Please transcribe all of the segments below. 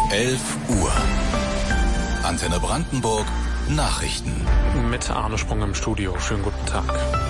11 Uhr. Antenne Brandenburg, Nachrichten. Mit Arne Sprung im Studio. Schönen guten Tag.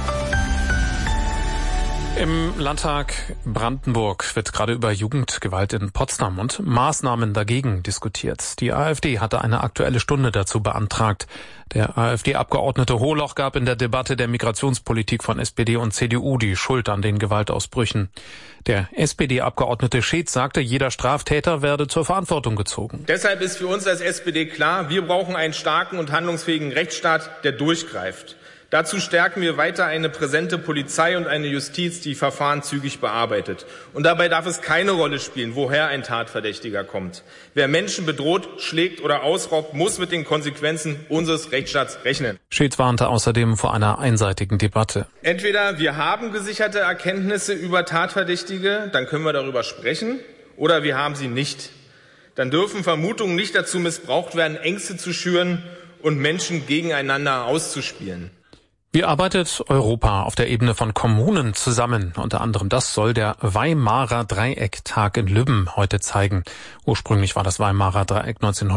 Im Landtag Brandenburg wird gerade über Jugendgewalt in Potsdam und Maßnahmen dagegen diskutiert. Die AfD hatte eine Aktuelle Stunde dazu beantragt. Der AfD-Abgeordnete Hohloch gab in der Debatte der Migrationspolitik von SPD und CDU die Schuld an den Gewaltausbrüchen. Der SPD-Abgeordnete Schetz sagte, jeder Straftäter werde zur Verantwortung gezogen. Deshalb ist für uns als SPD klar, wir brauchen einen starken und handlungsfähigen Rechtsstaat, der durchgreift. Dazu stärken wir weiter eine präsente Polizei und eine Justiz, die Verfahren zügig bearbeitet. Und dabei darf es keine Rolle spielen, woher ein Tatverdächtiger kommt. Wer Menschen bedroht, schlägt oder ausraubt, muss mit den Konsequenzen unseres Rechtsstaats rechnen. Schetz warnte außerdem vor einer einseitigen Debatte. Entweder wir haben gesicherte Erkenntnisse über Tatverdächtige, dann können wir darüber sprechen, oder wir haben sie nicht. Dann dürfen Vermutungen nicht dazu missbraucht werden, Ängste zu schüren und Menschen gegeneinander auszuspielen. Wie arbeitet Europa auf der Ebene von Kommunen zusammen? Unter anderem das soll der Weimarer Dreiecktag in Lübben heute zeigen. Ursprünglich war das Weimarer Dreieck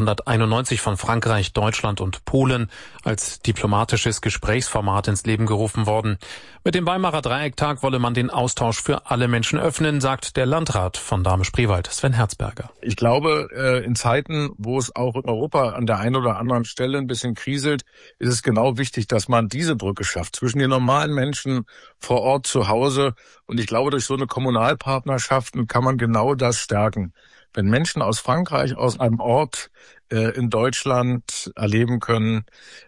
1991 von Frankreich, Deutschland und Polen als diplomatisches Gesprächsformat ins Leben gerufen worden. Mit dem Weimarer Dreiecktag wolle man den Austausch für alle Menschen öffnen, sagt der Landrat von Dahme-Spreewald, Sven Herzberger. Ich glaube, in Zeiten, wo es auch in Europa an der einen oder anderen Stelle ein bisschen kriselt, ist es genau wichtig, dass man diese Brücke schafft zwischen den normalen Menschen vor Ort zu Hause. Und ich glaube, durch so eine Kommunalpartnerschaften kann man genau das stärken. Wenn Menschen aus Frankreich, aus einem Ort in Deutschland erleben können,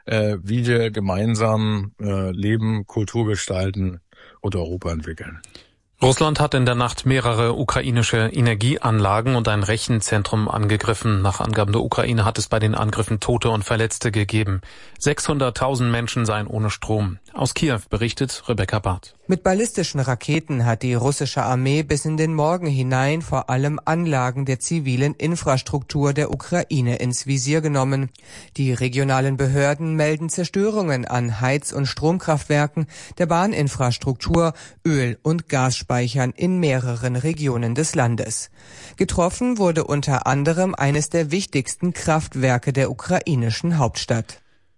wie wir gemeinsam leben, Kultur gestalten und Europa entwickeln. Russland hat in der Nacht mehrere ukrainische Energieanlagen und ein Rechenzentrum angegriffen. Nach Angaben der Ukraine hat es bei den Angriffen Tote und Verletzte gegeben. 600.000 Menschen seien ohne Strom. Aus Kiew berichtet Rebecca Barth. Mit ballistischen Raketen hat die russische Armee bis in den Morgen hinein vor allem Anlagen der zivilen Infrastruktur der Ukraine ins Visier genommen. Die regionalen Behörden melden Zerstörungen an Heiz- und Stromkraftwerken, der Bahninfrastruktur, Öl- und Gasspeichern in mehreren Regionen des Landes. Getroffen wurde unter anderem eines der wichtigsten Kraftwerke der ukrainischen Hauptstadt.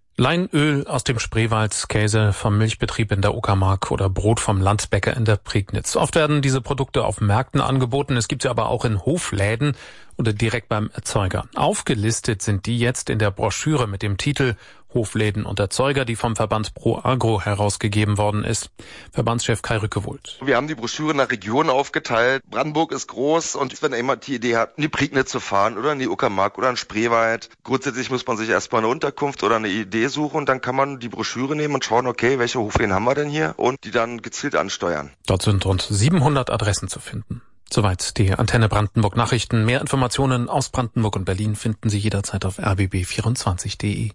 Leinöl aus dem Spreewald, Käse vom Milchbetrieb in der Uckermark oder Brot vom Landbäcker in der Prignitz. Oft werden diese Produkte auf Märkten angeboten, es gibt sie aber auch in Hofläden oder direkt beim Erzeuger. Aufgelistet sind die jetzt in der Broschüre mit dem Titel Hofläden und Erzeuger, die vom Verband Pro Agro herausgegeben worden ist. Verbandschef Kai Rückewohlt. Wir haben die Broschüre nach Regionen aufgeteilt. Brandenburg ist groß und wenn jemand die Idee hat, in die Prignitz zu fahren oder in die Uckermark oder in Spreewald, grundsätzlich muss man sich erstmal eine Unterkunft oder eine Idee suchen und dann kann man die Broschüre nehmen und schauen, okay, welche Hofläden haben wir denn hier und die dann gezielt ansteuern. Dort sind rund 700 Adressen zu finden. Soweit die Antenne Brandenburg Nachrichten. Mehr Informationen aus Brandenburg und Berlin finden Sie jederzeit auf rbb24.de.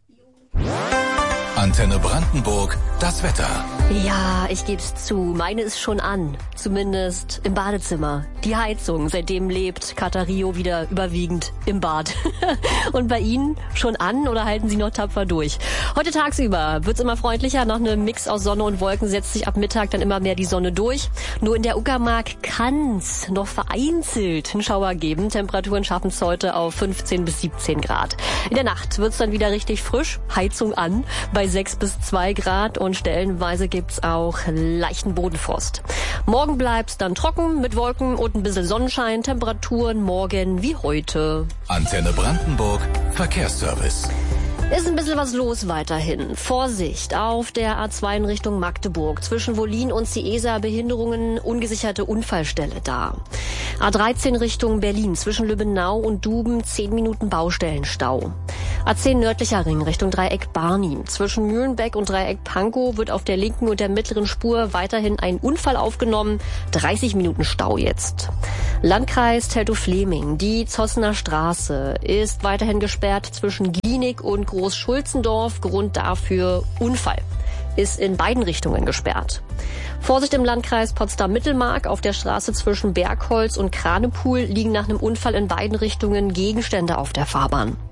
Antenne Brandenburg, das Wetter. Ja, ich geb's zu, meine ist schon an. Zumindest im Badezimmer. Die Heizung, seitdem lebt Katario wieder überwiegend im Bad. Und bei Ihnen schon an oder halten Sie noch tapfer durch? Heute tagsüber wird's immer freundlicher. Nach einem Mix aus Sonne und Wolken setzt sich ab Mittag dann immer mehr die Sonne durch. Nur in der Uckermark kann's noch vereinzelt einen Schauer geben. Temperaturen schaffen's heute auf 15 bis 17 Grad. In der Nacht wird's dann wieder richtig frisch. Heizung an bei 6 bis 2 Grad und stellenweise gibt's auch leichten Bodenfrost. Morgen bleibt's dann trocken mit Wolken und ein bisschen Sonnenschein. Temperaturen morgen wie heute. Antenne Brandenburg, Verkehrsservice. Ist ein bisschen was los weiterhin. Vorsicht auf der A2 in Richtung Magdeburg. Zwischen Wollin und Ciesa Behinderungen, ungesicherte Unfallstelle da. A13 Richtung Berlin. Zwischen Lübbenau und Duben 10 Minuten Baustellenstau. A10 nördlicher Ring Richtung Dreieck Barni. Zwischen Mühlenbeck und Dreieck Pankow wird auf der linken und der mittleren Spur weiterhin ein Unfall aufgenommen. 30 Minuten Stau jetzt. Landkreis Teltow-Fleming. Die Zossener Straße ist weiterhin gesperrt zwischen Glienig und Großschulzendorf. Grund dafür Unfall. Ist in beiden Richtungen gesperrt. Vorsicht im Landkreis Potsdam-Mittelmark. Auf der Straße zwischen Bergholz und Kranepool liegen nach einem Unfall in beiden Richtungen Gegenstände auf der Fahrbahn.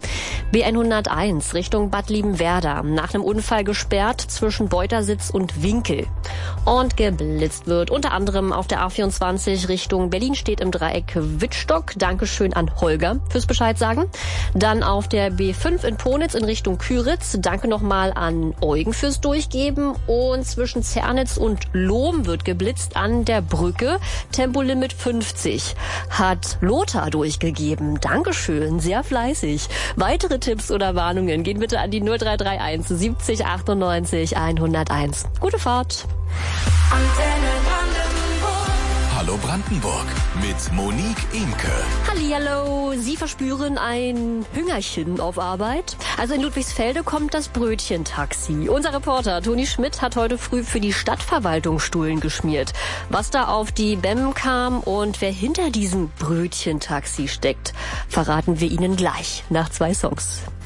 B101 Richtung Bad Liebenwerda. Nach einem Unfall gesperrt zwischen Beutersitz und Winkel. Und geblitzt wird unter anderem auf der A24 Richtung Berlin, steht im Dreieck Wittstock. Dankeschön an Holger fürs Bescheid sagen. Dann auf der B5 in Ponitz in Richtung Küritz. Danke nochmal an Eugen fürs Durchgeben. Und zwischen Zernitz und Lohm wird geblitzt an der Brücke. Tempolimit 50 hat Lothar durchgegeben. Dankeschön, sehr fleißig. Weitere Tipps oder Warnungen gehen bitte an die 0331 70 98 101. Gute Fahrt. Hallo Brandenburg mit Monique Imke. Hallihallo, Sie verspüren ein Hüngerchen auf Arbeit? Also in Ludwigsfelde kommt das Brötchentaxi. Unser Reporter Toni Schmidt hat heute früh für die Stadtverwaltung Stullen geschmiert. Was da auf die BEM kam und wer hinter diesem Brötchentaxi steckt, verraten wir Ihnen gleich nach 2 Songs.